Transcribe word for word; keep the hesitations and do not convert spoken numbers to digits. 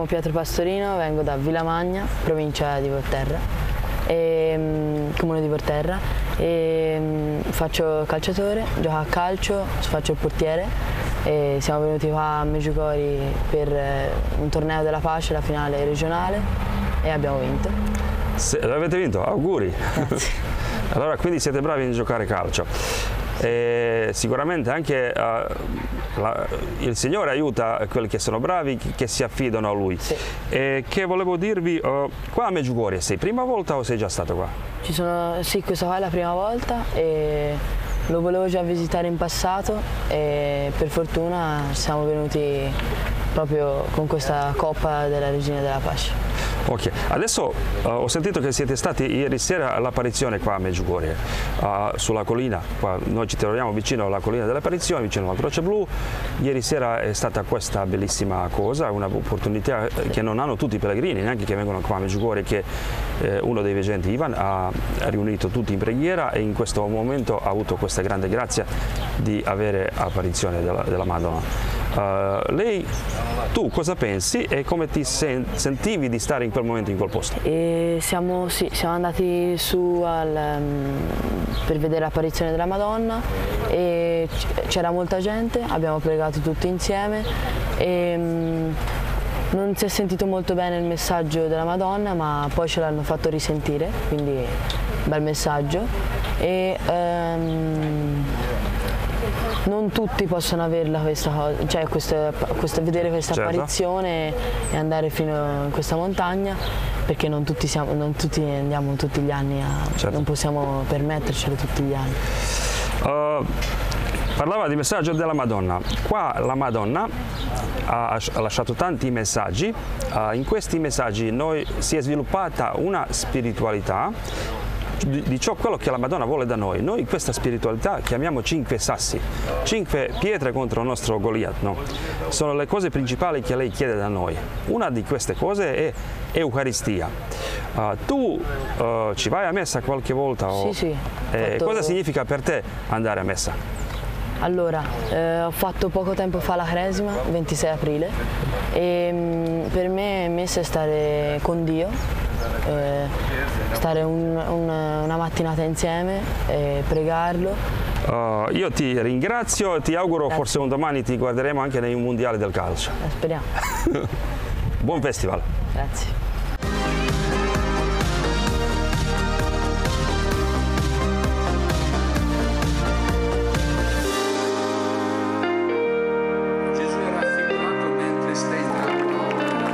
chiamo Pietro Pastorino, vengo da Villamagna, provincia di Volterra, e, um, comune di Volterra, e um, faccio calciatore, gioco a calcio, faccio il portiere e siamo venuti qua a Meggiugori per uh, un torneo della pace, la finale regionale, e abbiamo vinto. Se, avete vinto? Auguri! Grazie. Allora, quindi siete bravi a giocare calcio. E sicuramente anche uh, la, il Signore aiuta quelli che sono bravi, che, che si affidano a Lui. Sì. E che volevo dirvi, uh, qua a Meggiugori sei prima volta o sei già stato qua? Ci sono, sì, questa qua è la prima volta e lo volevo già visitare in passato e per fortuna siamo venuti proprio con questa Coppa della Regina della Pace. Ok, adesso uh, ho sentito che siete stati ieri sera all'apparizione qua a Meggiugori, uh, sulla collina, qua, noi ci troviamo vicino alla collina dell'apparizione, vicino alla Croce Blu. Ieri sera è stata questa bellissima cosa, un'opportunità che non hanno tutti i pellegrini, neanche che vengono qua a Meggiugori, che eh, uno dei veggenti, Ivan, ha riunito tutti in preghiera e in questo momento ha avuto questa grande grazia di avere apparizione della, della Madonna. Uh, lei, tu cosa pensi e come ti sen sentivi di stare in quel momento in quel posto? E siamo, sì, siamo andati su al, um, per vedere l'apparizione della Madonna e c'era molta gente, abbiamo pregato tutti insieme e um, non si è sentito molto bene il messaggio della Madonna, ma poi ce l'hanno fatto risentire, quindi bel messaggio. E, um, non tutti possono averla questa cosa, cioè questa, questa, vedere questa certo. apparizione e andare fino in questa montagna, perché non tutti, siamo, non tutti andiamo tutti gli anni, a, certo. non possiamo permettercelo tutti gli anni. Uh, parlava di messaggio della Madonna. Qua la Madonna ha, ha lasciato tanti messaggi, uh, in questi messaggi noi si è sviluppata una spiritualità Di, di ciò quello che la Madonna vuole da noi. Noi questa spiritualità chiamiamo cinque sassi, cinque pietre contro il nostro Goliat, no? Sono le cose principali che lei chiede da noi. Una di queste cose è Eucaristia. Uh, tu uh, ci vai a messa qualche volta? O, sì, sì. Eh, fatto... Cosa significa per te andare a messa? Allora, eh, ho fatto poco tempo fa la Cresima, ventisei aprile, e mh, per me messa è stare con Dio, eh, stare un, un, una mattinata insieme e pregarlo. Uh, io ti ringrazio e ti auguro Grazie. Forse un domani ti guarderemo anche nei mondiali del calcio. Eh, speriamo. Buon festival. Grazie.